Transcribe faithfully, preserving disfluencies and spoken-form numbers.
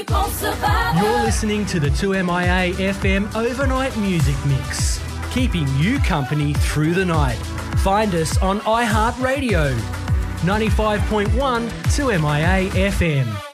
won't survive. You're listening to the two M I A F M Overnight Music Mix, keeping you company through the night. Find us on iHeartRadio, ninety-five point one two M I A F M.